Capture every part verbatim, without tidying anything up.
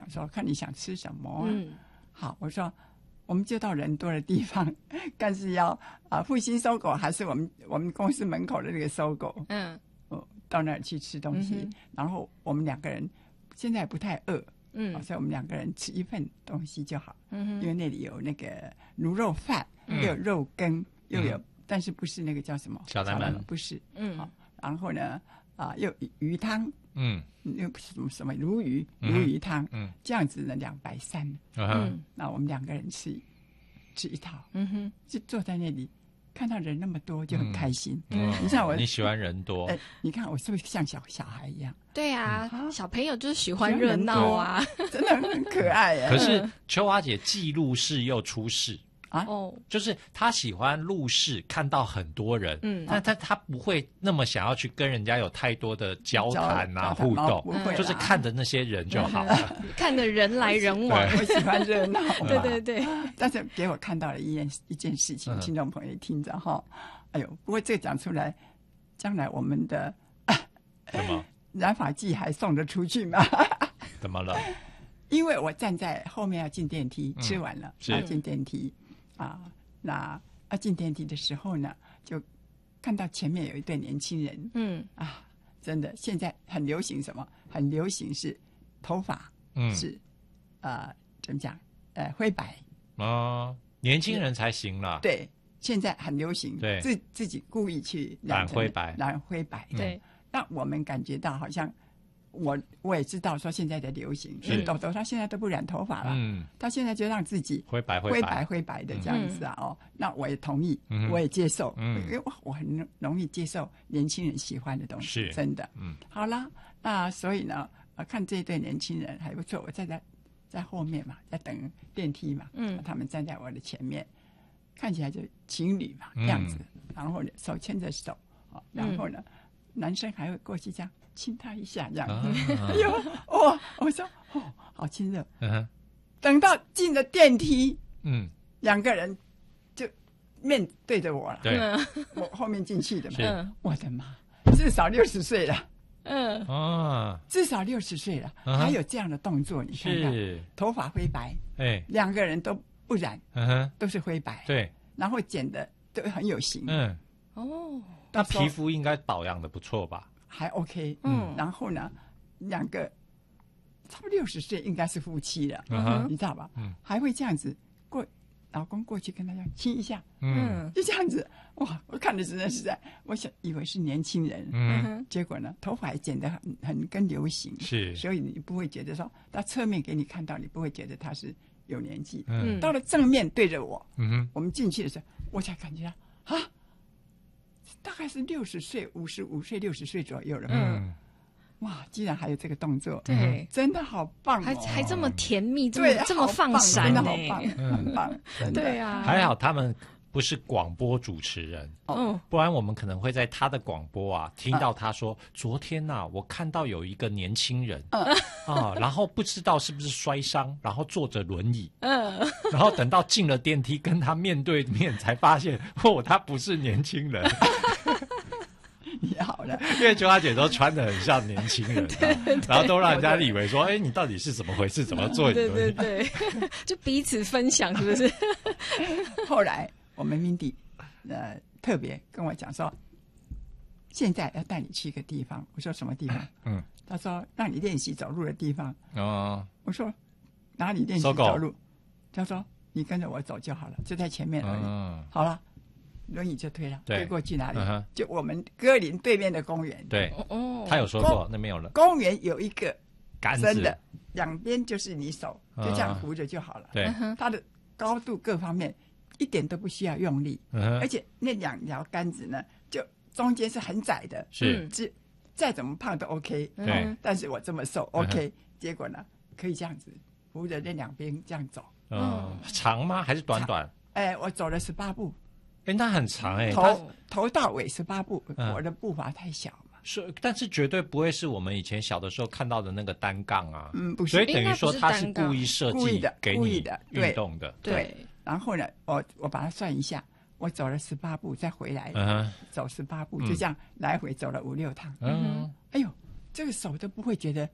说看你想吃什么啊。 嗯， 好，我说我们就到人多的地方，看是要啊复兴搜狗还是我们我们公司门口的那个搜狗， 嗯， 哦，到那儿去吃东西， 嗯、 然后我们两个人现在不太饿， 嗯、 哦，所以我们两个人吃一份东西就好， 嗯， 因为那里有那个卤肉饭，嗯、又有肉羹，又有、嗯、但是不是那个叫什么小南门， 不是， 嗯、 哦，然后呢啊又鱼汤， 嗯， 又什么什么鲈鱼鲈鱼汤， 嗯， 这样子呢两百三， 嗯， 那我们两个人吃吃一套， 嗯哼， 就坐在那里。看到人那么多就很开心。 嗯， 你像我， 你喜欢人多。 哎，你看我是不是像小小孩一样？ 对啊， 嗯、 小朋友就是喜欢热闹啊， 真的很可爱耶。 可是秋华姐既入世又出世啊， 哦， 就是她喜欢入世，看到很多人，嗯，但她她不会那么想要去跟人家有太多的交谈啊、互动，就是看着那些人就好了， 看着人来人往。 我喜欢热闹， 对对对。 但是给我看到了一件一件事情，听众朋友听着哈，哎呦，不过这个讲出来，将来我们的什么染发剂还送得出去吗？ 怎么了？ 因为我站在后面要进电梯， 嗯、 吃完了要进电梯啊，那要进电梯的时候呢，就看到前面有一对年轻人， 嗯啊，真的现在很流行什么？很流行是头发， 嗯， 是呃怎么讲？呃，灰白哦，年轻人才行了。 对，现在很流行， 对， 自自己故意去染灰白， 染灰白。 对， 那我们感觉到好像。我我也知道说现在的流行， 是豆豆他现在都不染头发了， 嗯， 他现在就让自己灰白灰白灰白的这样子啊，嗯、哦，那我也同意， 嗯、 我也接受， 嗯， 因为我很容易接受年轻人喜欢的东西， 是真的， 嗯， 好啦，那所以呢，呃，看这一对年轻人还不错，我在在在后面嘛，在等电梯嘛， 嗯， 他们站在我的前面，看起来就情侣嘛嗯、 样子，然后呢手牵着手，哦，然后呢，嗯、男生还会过去这样。亲他一下，这样子， 啊、 哎呦，哇！我说，哦，好亲热。 嗯、 等到进了电梯， 嗯， 两个人就面对着我了。 对， 我后面进去的嘛。 嗯， 我的妈，至少六十岁了。 嗯啊， 至少六十岁了， 嗯、 还有这样的动作，你看看，头发灰白， 哎， 两个人都不染， 嗯哼， 都是灰白， 对， 然后剪的都很有型。 嗯， 哦， 那皮肤应该保养的不错吧？ 还 OK， 嗯， 然后呢，两个差不多六十岁应该是夫妻了， 嗯、 你知道吧？ 嗯， 还会这样子过，老公过去跟他讲亲一下， 嗯， 就这样子，哇！我看的真的是在，我想以为是年轻人， 嗯， 结果呢，头发还剪得很很跟流行， 是， 所以你不会觉得说，他侧面给你看到，你不会觉得他是有年纪， 嗯， 到了正面对着我， 嗯哼， 我们进去的时候，我才感觉到啊。大概是六十岁、五十五岁、六十岁左右了。 嗯， 哇，竟然还有这个动作， 对， 真的好棒、哦， 还还这么甜蜜，这么这么放闪， 真的好棒，很棒，真的。 对啊， 还好他们不是广播主持人， 哦， 不然我们可能会在他的广播啊听到他说：“嗯、昨天呐、啊，我看到有一个年轻人，嗯、啊，然后不知道是不是摔伤，然后坐着轮椅， 嗯， 然后等到进了电梯跟他面对面，才发现哦，他不是年轻人。” 你好了， 因为秋花姐都穿得很像年轻人、啊对对对，然后都让人家以为说，哎，你到底是怎么回事？怎么做？ 对对对，就彼此分享，是不是？ 后来我们 Mindy 呃特别跟我讲说，现在要带你去一个地方。我说什么地方？ 嗯， 他说让你练习走路的地方。 哦， 我说哪里练习走路？他说你跟着我走就好了，就在前面而已。 嗯、 好了。轮椅就推了，推过去哪里？ 嗯、 就我们歌林对面的公园。 对， 哦， 他有说过那边有人。 公园有一个杆子的，两边就是你手，就这样扶着就好了。 对、 嗯， 它的高度各方面一点都不需要用力， 嗯、 而且那两条杆子呢，就中间是很窄的， 是， 只再怎么胖都 OK。 对， 但是我这么瘦 OK，、嗯、结果呢，可以这样子扶着那两边这样走。 嗯，长吗？还是短短？ 哎，我走了十八步。 哎，那很长哎、欸， 头头到尾十八步、 嗯， 我的步伐太小嘛。 是，但是绝对不会是我们以前小的时候看到的那个单杠啊。 嗯，不是。 所以等于说他是故意设计给你运动的。 对。对然后呢，我我把它算一下，我走了十八步，再回来， 嗯、 走十八步，就这样来回走了五六趟。 嗯， 哎呦，这个手都不会觉得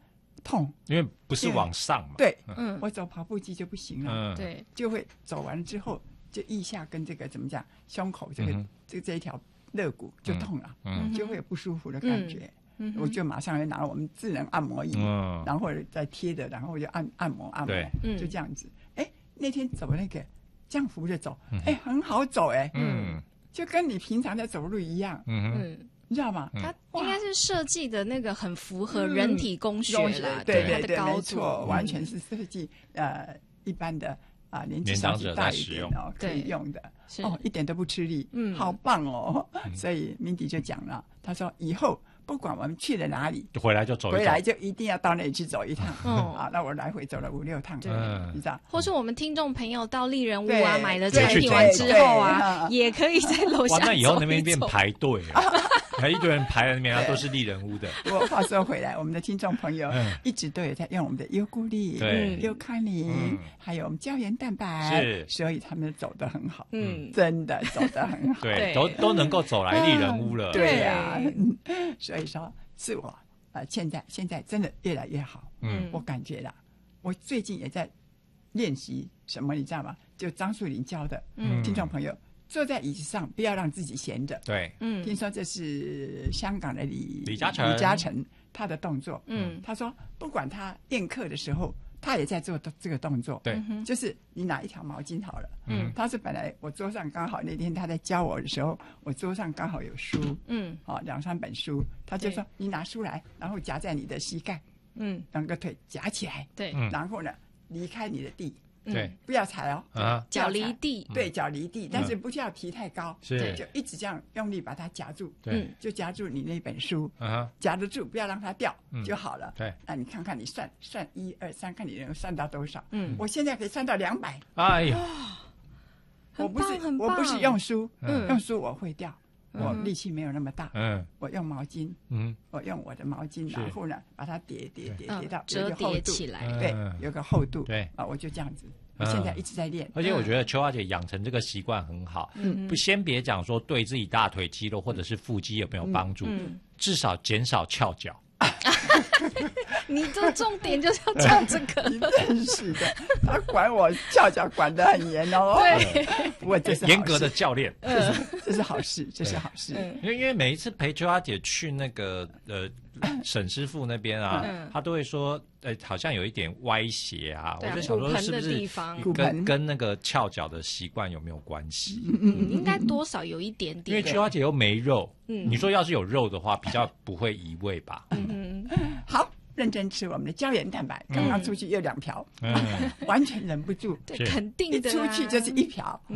痛， 因为不是往上嘛。 对， 嗯， 我走跑步机就不行了， 嗯， 对， 就会走完之后，就腋下跟这个怎么讲，胸口这个、 嗯、 这这一条肋骨就痛了， 嗯， 就会有不舒服的感觉。嗯，我就马上会拿我们智能按摩椅，嗯，然后再贴着，然后我就按按摩按摩， 对， 就这样子。哎，那天走那个降幅的走，哎、嗯，很好走，哎， 嗯， 就跟你平常在走路一样，嗯嗯， 你知道吗？ 它应该是设计的那个很符合人体工学啦， 嗯、对对对， 它的高度没错，完全是设计呃一般的啊、呃、年纪稍微大一点哦可以用的，哦，一点都不吃力，嗯，好棒哦。嗯、所以明迪就讲了，他说以后。不管我们去了哪里， 回来就走一走， 回来就一定要到那里去走一趟。嗯，啊，那我来回走了五六趟， 嗯， 你知道？ 或是我们听众朋友到丽人屋啊买了产品完之后啊，也可以在楼下走一走。 哇，那以后那边变排队啊，还一堆人排在那边，都是丽人屋的。 我话说回来，我们的听众朋友一直都有在用我们的优固力、优康宁，还有我们胶原蛋白， 是， 所以他们走得很好，嗯，真的走得很好， 对，都都能够走来丽人屋了， 对呀，所以说是我呃，现在现在真的越来越好，嗯，我感觉啦，我最近也在练习什么，你知道吗？就张树林教的，嗯，听众朋友。坐在椅子上，不要让自己闲着。 对， 嗯，听说这是香港的李李嘉诚， 李嘉诚他的动作。嗯，他说不管他宴客的时候，他也在做这个动作。 对， 就是你拿一条毛巾好了。嗯，他是本来我桌上刚好那天他在教我的时候，我桌上刚好有书。嗯，好、哦、两三本书，他就说你拿书来，然后夹在你的膝盖。嗯，两个腿夹起来。 对， 然后呢离开你的地。 对， 不要踩哦， 啊， 脚离地， 对，脚离地，但是不要提太高， 是， 就一直这样用力把它夹住， 对， 就夹住你那本书，啊，夹得住，不要让它掉就好了。 对， 那你看看你算算一二三，看你能算到多少？嗯，我现在可以算到两百。 哎呀， 我不是我不是用书，用书我会掉。我力气没有那么大，嗯，我用毛巾，嗯，我用我的毛巾，然后呢，把它叠叠叠叠到折叠起来， 对，有个厚度， 对， 啊，我就这样子，我现在一直在练。 而且我觉得秋华姐养成这个习惯很好，嗯，不先别讲说对自己大腿肌肉或者是腹肌有没有帮助，至少减少翘脚。 你这重点就是要讲这个， 真是的，他管我翘脚管得很严哦。 对， 不过这是严格的教练， 这是这是好事，这是好事。 因为因为每一次陪秋花姐去那个呃沈师傅那边啊，他都会说，呃，好像有一点歪斜啊，我就想说是不是跟跟那个翘脚的习惯有没有关系？ 嗯，应该多少有一点点。 因为秋花姐又没肉，嗯，你说要是有肉的话，比较不会移位吧？ 嗯，好。认真吃我们的胶原蛋白，刚刚出去又两瓢，嗯、完全忍不住， 对，肯定的、啊， 一出去就是一瓢。